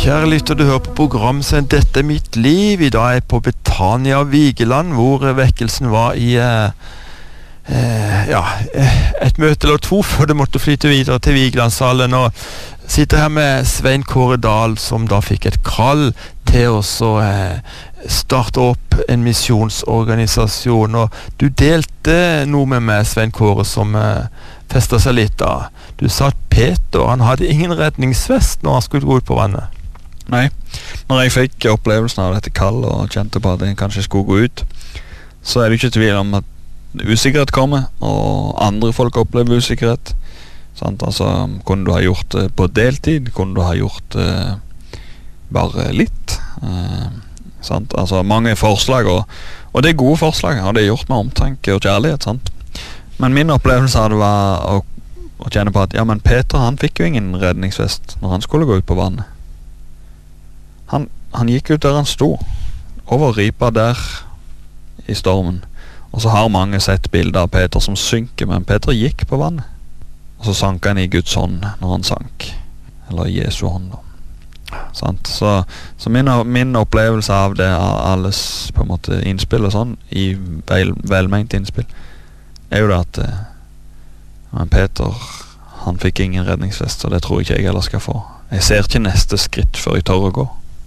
Kjære lytter, du hører på programsendt Dette er mitt liv. I dag er jeg på Betania Vigeland, hvor vekkelsen var i et møte eller to før det måtte flytte videre til Vigelandshallen. Og sitter her med Svein Kåre Dahl, som da fikk et kall til å starte opp en misjonsorganisasjon. Og du delte noe med meg, Svein Kåre, som festet seg litt da. Du sa at Peter, han hadde ingen redningsvest når han skulle gå ut på vannet. Nei, når jeg fikk opplevelsen av dette kall og kjente på at jeg kanskje skulle gå ut, så er det ikke tvil om at usikkerhet kommer, og andre folk opplever usikkerhet. Sant? Altså, kunne du ha gjort det på deltid? Kunne du ha gjort det bare litt? Sant? Altså, mange forslag, og det er gode forslag, og det er gjort med omtanke og kjærlighet. Sant? Men min opplevelse av det var å kjenne på at ja, men Peter, han fikk jo ingen redningsvest når han skulle gå ut på vannet. Han gikk ut der han sto, over ripa der i stormen. Og så har mange sett bilder av Peter som synker, men Peter gikk på vannet. Og så sank han i Guds hånd når han sank. Eller i Jesu hånd da. Sant? Så min opplevelse av det, av alles på en måte innspill og sånn, i velment innspill, er jo det at men Peter, han fikk ingen redningsvest, og det tror ikke jeg heller skal få. Jeg ser ikke neste skritt før jeg tør å gå.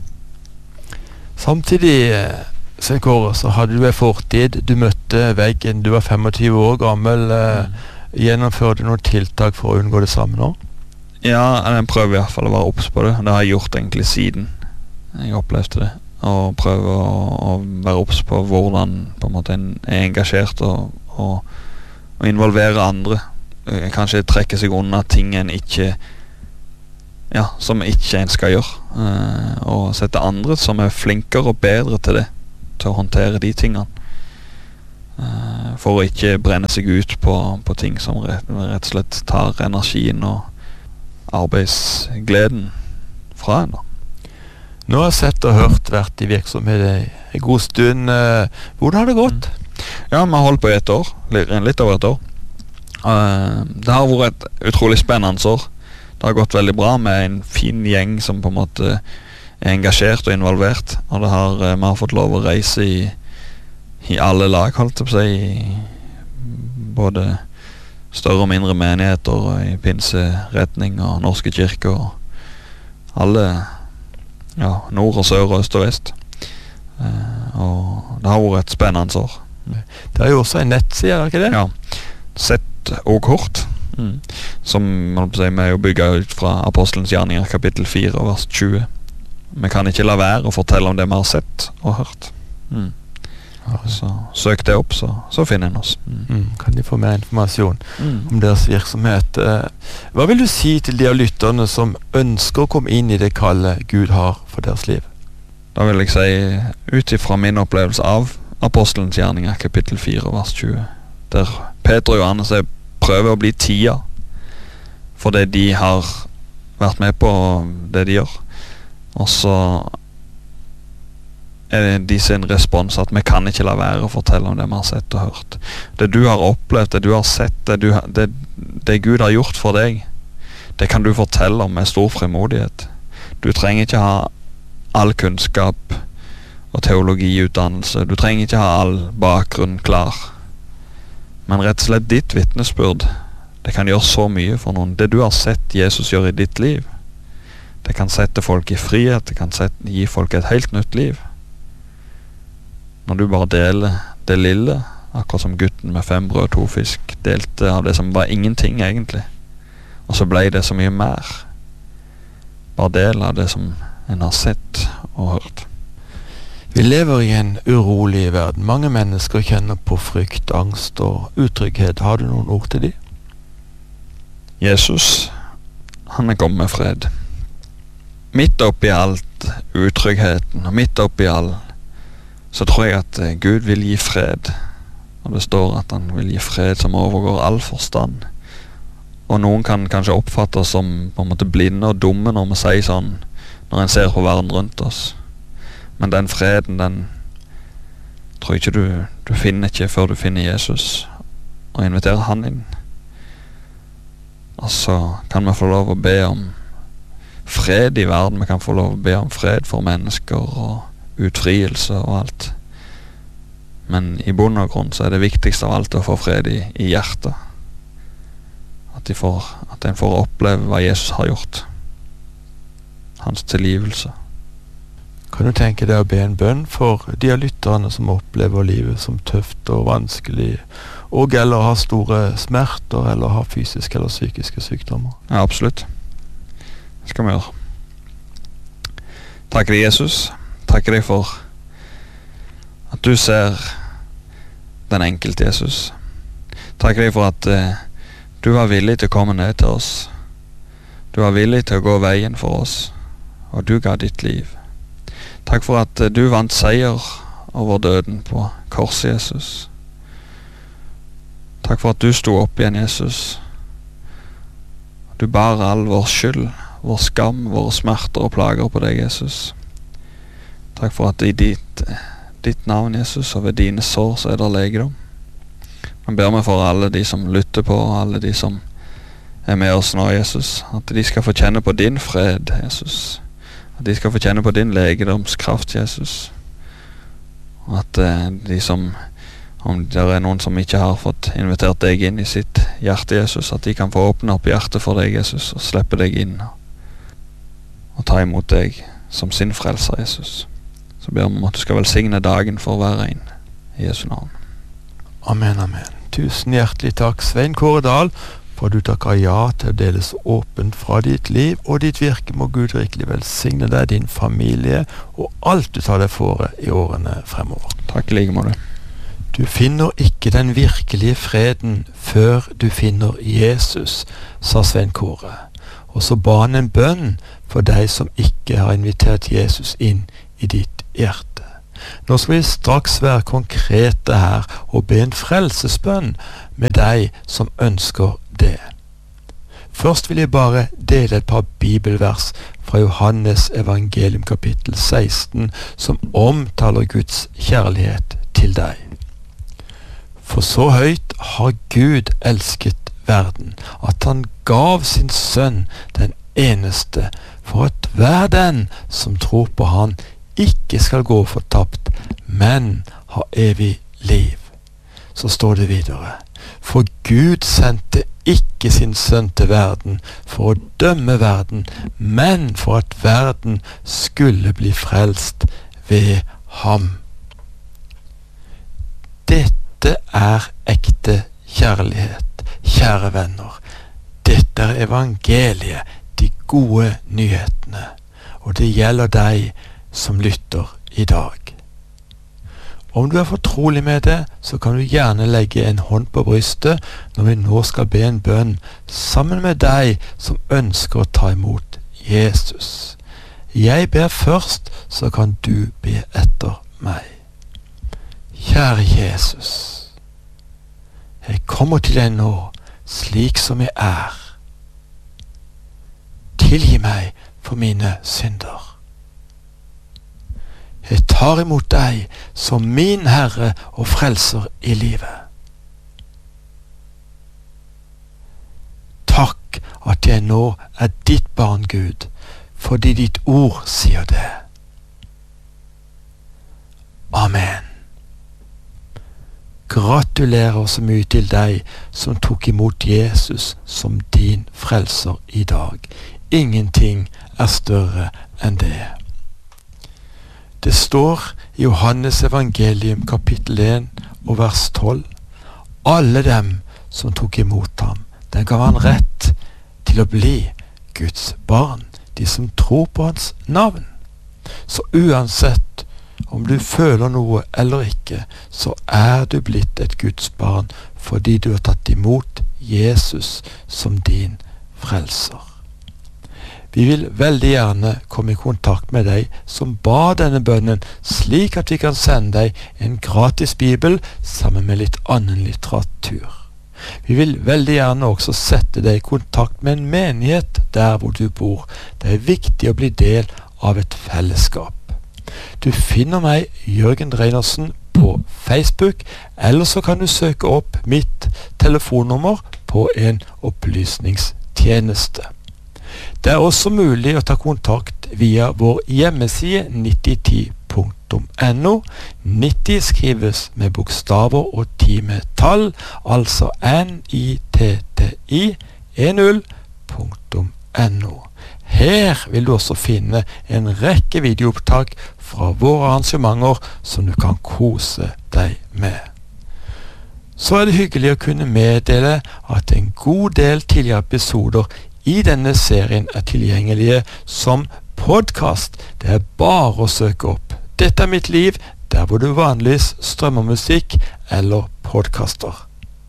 Samtidig, Svein Kåre, så hadde du en fortid. Du møtte veggen, du var 25 år gammel. Gjennomførte noen tiltak for å unngå det samme nå? Ja, jeg prøver i hvert fall å være obs på det. Det har jeg gjort egentlig siden jeg opplevde det. Og prøve å være obs på hvordan på en måte en er engasjert og involvere andre. Kanskje trekke seg unna ting en ikke, ja, som ikke en skal gjøre, og sette andre som er flinkere og bedre til det, til å håndtere de tingene, for å ikke brenne seg ut på ting som rett og slett tar energien og arbeidsgleden fra en da. Nå har jeg sett og hørt vært i virksomhet en god stund. Hvordan har det gått? Ja, vi har holdt på i et år, litt over et år. Det har vært et utrolig spennende år. Det har gått veldig bra med en fin gjeng som på en måte er engasjert og involvert, og vi har fått lov å reise i alle lag, holdt jeg på å si, i både større og mindre menigheter, og i pinseretning og norske kirker, og alle, ja, nord og sør og øst og vest. Og det har vært et spennende år. Det er jo også en nettside, er det ikke det? Ja, Sett og kort. Som vi er jo bygget ut fra Apostelens gjerninger kapittel 4 vers 20. Vi kan ikke la være å fortelle om det vi har sett og hørt. Så søk det opp, så finner en oss. Kan de få mer informasjon om deres virksomhet? Hva vil du si til de av lytterne som ønsker å komme inn i det kallet Gud har for deres liv? Da vil jeg si, ut ifra min opplevelse av Apostelens gjerninger kapittel 4 vers 20, der Peter og Johannes prøver å bli tida for det de har vært med på, det de gjør, og så er det de sin respons at vi kan ikke la være å fortelle om det vi har sett og hørt. Det du har opplevd, det du har sett, det Gud har gjort for deg, det kan du fortelle om med stor frimodighet. Du trenger ikke ha all kunnskap og teologiutdannelse, du trenger ikke ha all bakgrunn klar, men rett og slett ditt vitnesbyrd, det kan gjøre så mye for noen. Det du har sett Jesus gjøre i ditt liv, det kan sette folk i frihet, det kan gi folk et helt nytt liv. Når du bare deler det lille, akkurat som gutten med 5 brød og 2 fisk delte av det som var ingenting egentlig, og så ble det så mye mer. Bare del av det som en har sett og hørt. Vi lever i en urolig verden. Mange mennesker kjenner på frykt, angst og utrygghet. Har du noen ord til dem? Jesus, han er kommet med fred. Midt oppi alt utryggheten, og midt oppi all, så tror jeg at Gud vil gi fred. Og det står at han vil gi fred som overgår all forstand. Og noen kan kanskje oppfatte oss som på en måte blinde og dumme når vi sier sånn, når en ser på verden rundt oss. Men den freden, den tror jeg ikke du finner ikke før du finner Jesus og inviterer han inn. Og så kan vi få lov å be om fred i verden. Vi kan få lov å be om fred for mennesker og utfrielse og alt. Men i bunn og grunn så er det viktigste av alt å få fred i hjertet. At en får oppleve hva Jesus har gjort. Hans tilgivelse. Kan du tenke deg å be en bønn for de av lytterne som opplever livet som tøft og vanskelig, og eller har store smerter, eller har fysiske eller psykiske sykdommer? Ja, absolutt. Det skal vi gjøre. Takker deg, Jesus. Takker deg for at du ser den enkelte, Jesus. Takker deg for at du var villig til å komme ned til oss. Du var villig til å gå veien for oss, og du ga ditt liv. Takk for at du vant seier over døden på korset, Jesus. Takk for at du sto opp igjen, Jesus. Du bar all vår skyld, vår skam, våre smerter og plager på deg, Jesus. Takk for at i ditt navn, Jesus, og ved dine sår så er det legedom. Jeg ber meg for alle de som lytter på, alle de som er med oss nå, Jesus, at de skal få kjenne på din fred, Jesus. At de skal få kjenne på din legedomskraft, Jesus. Og at om det er noen som ikke har fått invitert deg inn i sitt hjerte, Jesus, at de kan få åpne opp hjertet for deg, Jesus, og slippe deg inn og ta imot deg som sin frelser, Jesus. Så ber vi om at du skal velsigne dagen for hver en i Jesu navn. Amen, amen. Tusen hjertelig takk, Svein Kåre Dahl, for at du takker ja til å deles åpent fra ditt liv og ditt virke. Må Gud rikelig velsigne deg, din familie og alt du tar deg for i årene fremover. Takk, like måte. Du finner ikke den virkelige freden før du finner Jesus, sa Svein Kåre. Og så ba han en bønn for deg som ikke har invitert Jesus inn i ditt hjerte. Nå skal vi straks være konkrete her og be en frelsesbønn med deg som ønsker det. Først vil jeg bare dele et par bibelvers fra Johannes evangelium kapittel 16 som omtaler Guds kjærlighet til deg. For så høyt har Gud elsket verden, at han gav sin sønn den eneste, for at hver den som tror på han ikke skal gå fortapt, men ha evig liv. Så står det videre: for Gud sendte ikke sin sønn til verden for å dømme verden, men for at verden skulle bli frelst ved ham. Dette er ekte kjærlighet, kjære venner. Dette er evangeliet, de gode nyhetene, og det gjelder deg som lytter i dag. Om du er fortrolig med det, så kan du gjerne legge en hånd på brystet når vi nå skal be en bønn sammen med deg som ønsker å ta imot Jesus. Jeg ber først, så kan du be etter meg. Kjære Jesus, jeg kommer til deg nå slik som jeg er. Tilgi meg for mine synder. Jeg tar imot deg som min Herre og Frelser i livet. Takk at jeg nå er ditt barn, Gud, fordi ditt ord sier det. Amen. Gratulerer så mye til deg som tok imot Jesus som din frelser i dag. Ingenting er større enn det. Det står i Johannes evangelium kapittel 1 og vers 12: alle dem som tok imot ham, den gav han rett til å bli Guds barn, de som tror på hans navn. Så uansett om du føler noe eller ikke, så er du blitt et Guds barn fordi du har tatt imot Jesus som din frelser. Vi vil veldig gjerne komme i kontakt med deg som ba denne bønnen, slik at vi kan sende deg en gratis bibel sammen med litt annen litteratur. Vi vil veldig gjerne også sette deg i kontakt med en menighet der hvor du bor. Det er viktig å bli del av et fellesskap. Du finner meg, Jørgen Reinersen, på Facebook, eller så kan du søke opp mitt telefonnummer på en opplysningstjeneste. Det er også mulig å ta kontakt via vår hjemmeside 9010.no. 90 skrives med bokstaver og 10 med tall, altså nitti10.no. Her vil du også finne en rekke videoopptak fra våre arrangementer som du kan kose deg med. Så er det hyggelig å kunne meddele at en god del tidligere episoder i denne serien er tilgjengelige som podcast. Det er bare å søke opp Dette er mitt liv, der hvor du vanligvis strømmer musikk eller podcaster.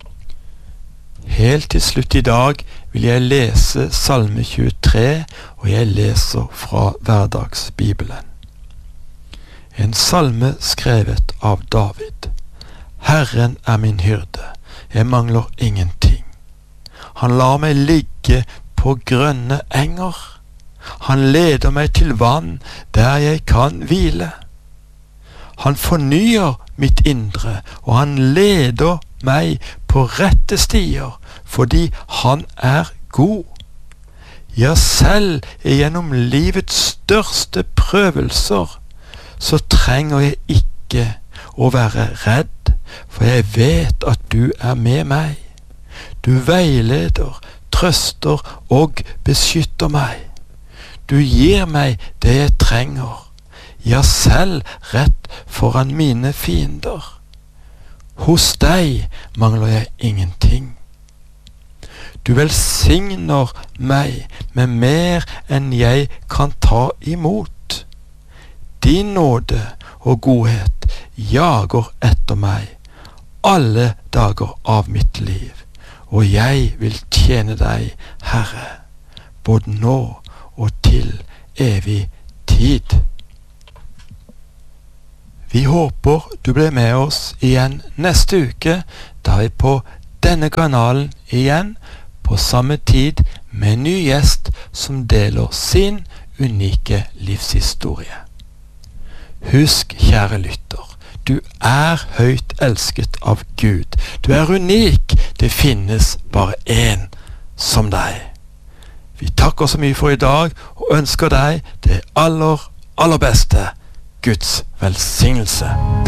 Helt til slutt i dag vil jeg lese Salme 23, og jeg leser fra Hverdagsbibelen. En salme skrevet av David. Herren er min hyrde, jeg mangler ingenting. Han lar meg ligge på grønne enger. Han leder meg til vann der jeg kan hvile. Han fornyer mitt indre, og han leder meg på rette stier, fordi han er god. Ja, selv gjennom livets største prøvelser, så trenger jeg ikke å være redd, for jeg vet at du er med meg. Du veileder, trøster og beskytter meg. Du gir meg det jeg trenger, ja, selv rett foran mine fiender. Hos deg mangler jeg ingenting. Du velsigner meg med mer enn jeg kan ta imot. Din nåde og godhet jager etter meg alle dager av mitt liv, og jeg vil tjene deg, Herre, både nå og til evig tid. Vi håper du blir med oss igjen neste uke, da vi på denne kanalen igjen på samme tid med en ny gjest som deler sin unike livshistorie. Husk, kjære lytter, du er høyt elsket av Gud. Du er unik. Det finnes bare én som deg. Vi takker så mye for i dag og ønsker deg det aller, aller beste. Guds velsignelse.